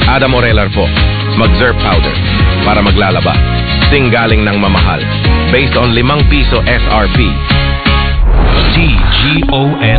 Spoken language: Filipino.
Adam Orelar po. Mag-Zerp powder para maglalaba. Singgaling ng mamahal. Based on 5 piso SRP. TGON